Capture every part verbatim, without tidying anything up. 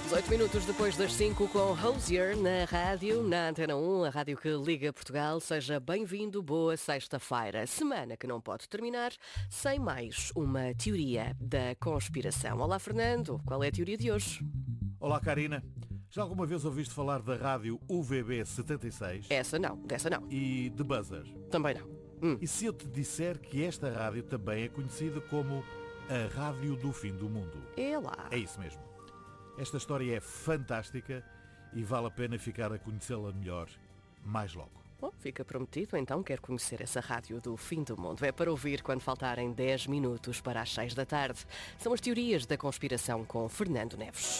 dezoito minutos depois das cinco com Hozier na rádio, na Antena um, a rádio que liga Portugal. Seja bem-vindo, boa sexta-feira. Semana que não pode terminar sem mais uma teoria da conspiração. Olá, Fernando. Qual é a teoria de hoje? Olá, Karina. Já alguma vez ouviste falar da rádio U V B setenta e seis? Essa não, dessa não. E de Buzzer? Também não. Hum. E se eu te disser que esta rádio também é conhecida como a Rádio do Fim do Mundo? É lá. É isso mesmo. Esta história é fantástica e vale a pena ficar a conhecê-la melhor mais logo. Bom, fica prometido, então quero conhecer essa rádio do fim do mundo. É para ouvir quando faltarem dez minutos para as seis da tarde. São as teorias da conspiração com Fernando Neves.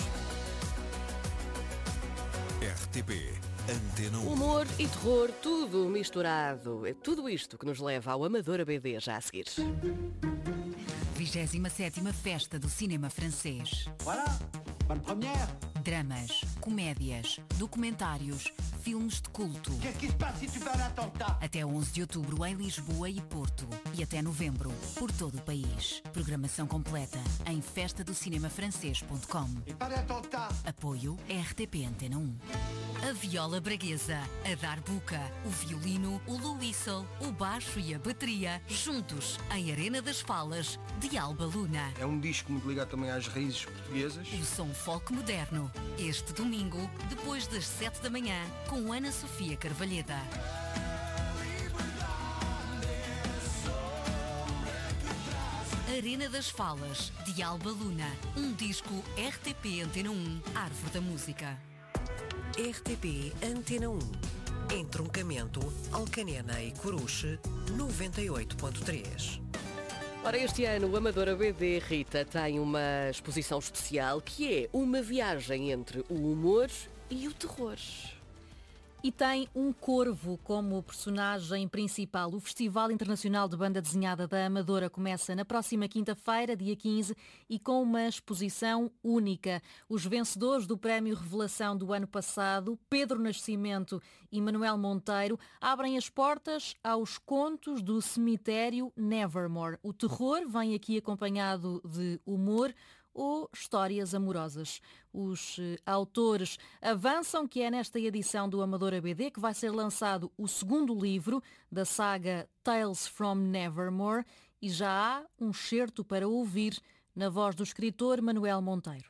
R T P Antena um. Humor e terror, tudo misturado. É tudo isto que nos leva ao Amadora B D já a seguir. vigésima sétima Festa do Cinema Francês. Voilà, bonne première. Dramas, comédias, documentários, filmes de culto. Qu'est-ce qui se passe si tu fais un attentat? Até onze de outubro em Lisboa e Porto. E até novembro, por todo o país. Programação completa em festa do cinema francês ponto com. Et pas d'attentat. Apoio R T P Antena um. A viola braguesa, a darbuca, o violino, o luísol, o baixo e a bateria, juntos em Arena das Falas, de Alba Luna. É um disco muito ligado também às raízes portuguesas. O som folk moderno, este domingo, depois das sete da manhã, com Ana Sofia Carvalheda. Arena das Falas, de Alba Luna, um disco R T P Antena um, Árvore da Música. R T P Antena um. Entroncamento, Alcanena e Coruche, noventa e oito ponto três. Ora, este ano o Amadora B D, Rita, tem uma exposição especial que é uma viagem entre o humor e o terror. E tem um corvo como personagem principal. O Festival Internacional de Banda Desenhada da Amadora começa na próxima quinta-feira, dia quinze, e com uma exposição única. Os vencedores do Prémio Revelação do ano passado, Pedro Nascimento e Manuel Monteiro, abrem as portas aos contos do cemitério Nevermore. O terror vem aqui acompanhado de humor ou histórias amorosas. Os eh, autores avançam que é nesta edição do Amadora B D que vai ser lançado o segundo livro da saga Tales from Nevermore e já há um certo para ouvir na voz do escritor Manuel Monteiro.